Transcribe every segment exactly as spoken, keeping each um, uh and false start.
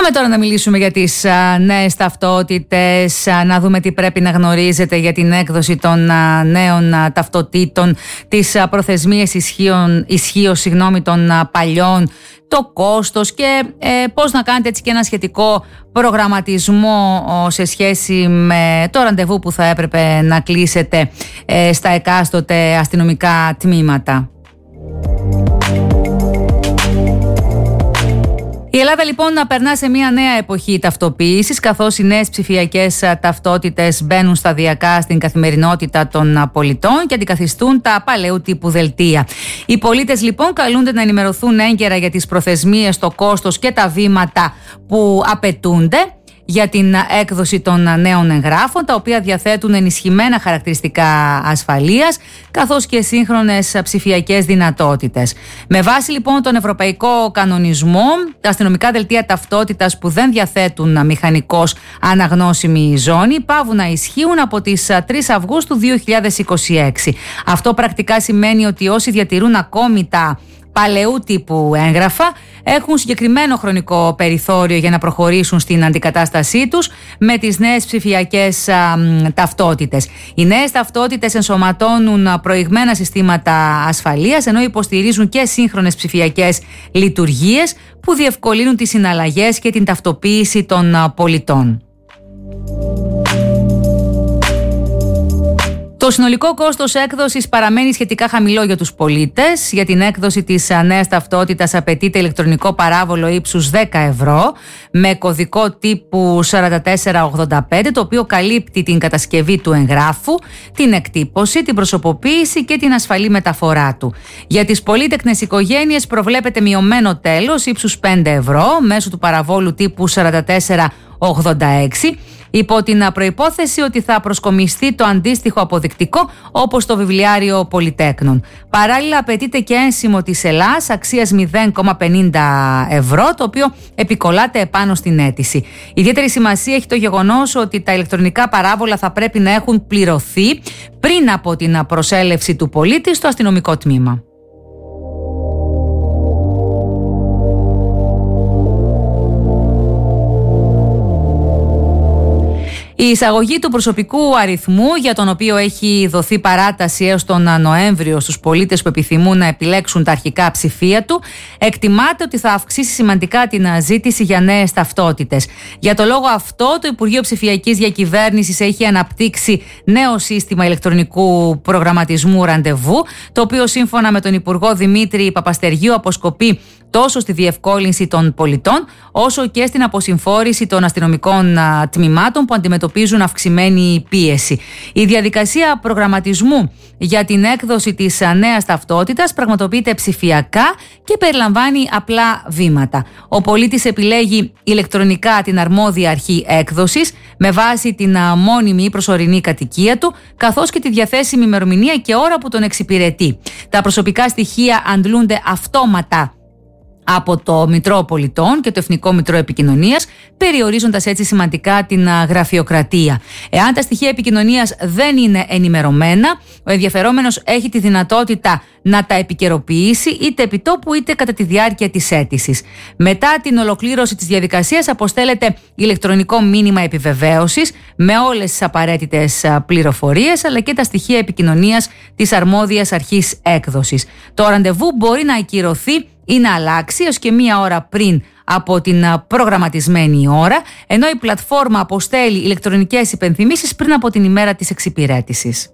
Πάμε τώρα να μιλήσουμε για τις α, νέες ταυτότητες, α, να δούμε τι πρέπει να γνωρίζετε για την έκδοση των α, νέων α, ταυτοτήτων, τις α, προθεσμίες ισχύως συγγνώμη, των α, παλιών, το κόστος και ε, πώς να κάνετε έτσι και ένα σχετικό προγραμματισμό ο, σε σχέση με το ραντεβού που θα έπρεπε να κλείσετε ε, στα εκάστοτε αστυνομικά τμήματα. Η Ελλάδα λοιπόν να περνά σε μια νέα εποχή ταυτοποίησης, καθώς οι νέες ψηφιακές ταυτότητες μπαίνουν σταδιακά στην καθημερινότητα των πολιτών και αντικαθιστούν τα παλαιού τύπου δελτία. Οι πολίτες λοιπόν καλούνται να ενημερωθούν έγκαιρα για τις προθεσμίες, το κόστος και τα βήματα που απαιτούνται για την έκδοση των νέων εγγράφων, τα οποία διαθέτουν ενισχυμένα χαρακτηριστικά ασφαλείας, καθώς και σύγχρονες ψηφιακές δυνατότητες. Με βάση λοιπόν τον ευρωπαϊκό κανονισμό, τα αστυνομικά δελτία ταυτότητας που δεν διαθέτουν μηχανικώς αναγνώσιμη ζώνη παύουν να ισχύουν από τις τρεις Αυγούστου δύο χιλιάδες είκοσι έξι. Αυτό πρακτικά σημαίνει ότι όσοι διατηρούν ακόμη τα παλαιού τύπου έγγραφα έχουν συγκεκριμένο χρονικό περιθώριο για να προχωρήσουν στην αντικατάστασή τους με τις νέες ψηφιακές α, ταυτότητες. Οι νέες ταυτότητες ενσωματώνουν προηγμένα συστήματα ασφαλείας, ενώ υποστηρίζουν και σύγχρονες ψηφιακές λειτουργίες που διευκολύνουν τις συναλλαγές και την ταυτοποίηση των α, πολιτών. Το συνολικό κόστος έκδοσης παραμένει σχετικά χαμηλό για τους πολίτες. Για την έκδοση της νέας ταυτότητας απαιτείται ηλεκτρονικό παράβολο ύψους δέκα ευρώ με κωδικό τύπου σαράντα τέσσερα ογδόντα πέντε, το οποίο καλύπτει την κατασκευή του εγγράφου, την εκτύπωση, την προσωποποίηση και την ασφαλή μεταφορά του. Για τις πολύτεκνες οικογένειες προβλέπεται μειωμένο τέλος ύψους πέντε ευρώ μέσω του παραβόλου τύπου σαράντα τέσσερα ογδόντα έξι, υπό την προϋπόθεση ότι θα προσκομιστεί το αντίστοιχο αποδεικτικό όπως το βιβλιάριο πολυτέκνων. Παράλληλα απαιτείται και ένσημο της Ελλάς αξίας μηδέν κόμμα πενήντα ευρώ, το οποίο επικολλάται επάνω στην αίτηση. Ιδιαίτερη σημασία έχει το γεγονός ότι τα ηλεκτρονικά παράβολα θα πρέπει να έχουν πληρωθεί πριν από την προσέλευση του πολίτη στο αστυνομικό τμήμα. Η εισαγωγή του προσωπικού αριθμού, για τον οποίο έχει δοθεί παράταση έως τον Νοέμβριο στους πολίτες που επιθυμούν να επιλέξουν τα αρχικά ψηφία του, εκτιμάται ότι θα αυξήσει σημαντικά την ζήτηση για νέες ταυτότητες. Για το λόγο αυτό, το Υπουργείο Ψηφιακής Διακυβέρνησης έχει αναπτύξει νέο σύστημα ηλεκτρονικού προγραμματισμού ραντεβού, το οποίο σύμφωνα με τον Υπουργό Δημήτρη Παπαστεργίου αποσκοπεί τόσο στη διευκόλυνση των πολιτών, όσο και στην αποσυμφόρηση των αστυνομικών α, τμήματων που αντιμετωπίζουν αυξημένη πίεση. Η διαδικασία προγραμματισμού για την έκδοση της α, νέας ταυτότητας πραγματοποιείται ψηφιακά και περιλαμβάνει απλά βήματα. Ο πολίτης επιλέγει ηλεκτρονικά την αρμόδια αρχή έκδοσης με βάση την α, μόνιμη ή προσωρινή κατοικία του, καθώς και τη διαθέσιμη ημερομηνία και ώρα που τον εξυπηρετεί. Τα προσωπικά στοιχεία αντλούνται αυτόματα από το Μητρό Πολιτών και το Εθνικό Μητρό Επικοινωνίας, περιορίζοντας έτσι σημαντικά την γραφειοκρατία. Εάν τα στοιχεία επικοινωνίας δεν είναι ενημερωμένα, ο ενδιαφερόμενος έχει τη δυνατότητα να τα επικαιροποιήσει είτε επιτόπου είτε κατά τη διάρκεια της αίτησης. Μετά την ολοκλήρωση της διαδικασίας αποστέλλεται ηλεκτρονικό μήνυμα επιβεβαίωσης με όλες τις απαραίτητες πληροφορίες αλλά και τα στοιχεία επικοινωνίας της αρμόδιας αρχής έκδοσης. Το ραντεβού μπορεί να ακυρωθεί ή να αλλάξει έως και μία ώρα πριν από την προγραμματισμένη ώρα, ενώ η πλατφόρμα αποστέλει ηλεκτρονικές υπενθυμίσεις πριν από την ημέρα της εξυπηρέτησης.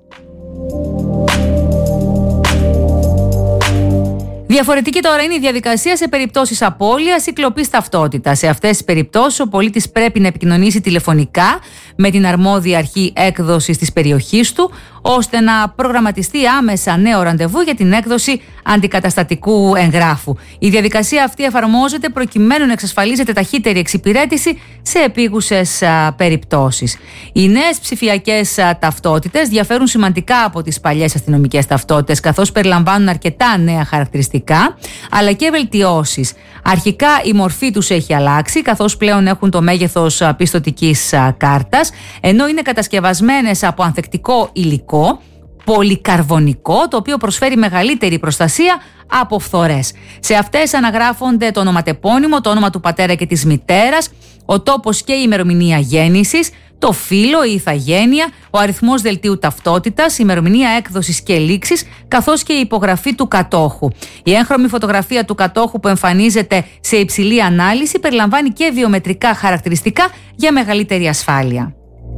Διαφορετική τώρα είναι η διαδικασία σε περιπτώσεις απώλειας ή κλοπής ταυτότητας. Σε αυτές τις περιπτώσεις, ο πολίτης πρέπει να επικοινωνήσει τηλεφωνικά με την αρμόδια αρχή έκδοσης της περιοχής του, ώστε να προγραμματιστεί άμεσα νέο ραντεβού για την έκδοση αντικαταστατικού εγγράφου. Η διαδικασία αυτή εφαρμόζεται προκειμένου να εξασφαλίζεται ταχύτερη εξυπηρέτηση σε επίγουσες α, περιπτώσεις. Οι νέες ψηφιακές α, ταυτότητες διαφέρουν σημαντικά από τις παλιές αστυνομικές ταυτότητες, καθώς περιλαμβάνουν αρκετά νέα χαρακτηριστικά, αλλά και βελτιώσεις. Αρχικά η μορφή τους έχει αλλάξει, καθώς πλέον έχουν το μέγεθος α, πιστωτικής α, κάρτας, ενώ είναι κατασκευασμένες από ανθεκτικό υλικό πολυκαρβονικό, το οποίο προσφέρει μεγαλύτερη προστασία από φθορές. Σε αυτές αναγράφονται το ονοματεπώνυμο, το όνομα του πατέρα και της μητέρας, ο τόπος και η ημερομηνία γέννησης, το φύλο, η ηθαγένεια, ο αριθμός δελτίου ταυτότητας, η ημερομηνία έκδοσης και λήξης, καθώς και η υπογραφή του κατόχου. Η έγχρωμη φωτογραφία του κατόχου που εμφανίζεται σε υψηλή ανάλυση περιλαμβάνει και βιομετρικά χαρακτηριστικά για μεγαλύτερη ασφάλεια.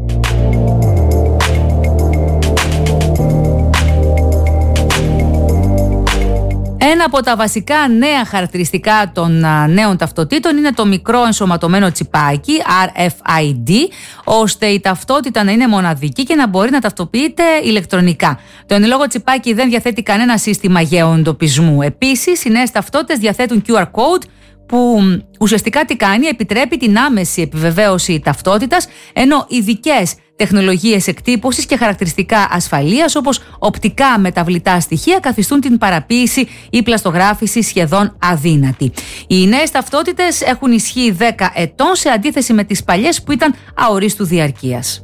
Ένα από τα βασικά νέα χαρακτηριστικά των α, νέων ταυτοτήτων είναι το μικρό ενσωματωμένο τσιπάκι αρ εφ άι ντι, ώστε η ταυτότητα να είναι μοναδική και να μπορεί να ταυτοποιείται ηλεκτρονικά. Το εν λόγω τσιπάκι δεν διαθέτει κανένα σύστημα γεωεντοπισμού. Επίσης, οι νέες ταυτότητες διαθέτουν κιου αρ code, που ουσιαστικά τι κάνει, επιτρέπει την άμεση επιβεβαίωση ταυτότητας, ενώ ειδικές τεχνολογίες εκτύπωσης και χαρακτηριστικά ασφαλείας όπως οπτικά μεταβλητά στοιχεία καθιστούν την παραποίηση ή πλαστογράφηση σχεδόν αδύνατη. Οι νέες ταυτότητες έχουν ισχύ δέκα ετών σε αντίθεση με τις παλιές που ήταν αορίστου διαρκείας.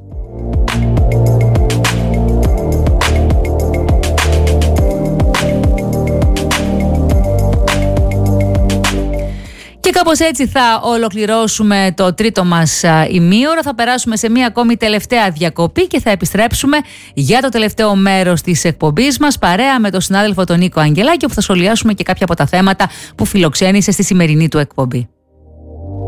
Και κάπως έτσι θα ολοκληρώσουμε το τρίτο μας ημίωρο. Θα περάσουμε σε μία ακόμη τελευταία διακοπή και θα επιστρέψουμε για το τελευταίο μέρος της εκπομπής μας παρέα με τον συνάδελφο τον Νίκο Αγγελάκη, όπου θα σχολιάσουμε και κάποια από τα θέματα που φιλοξένησε στη σημερινή του εκπομπή.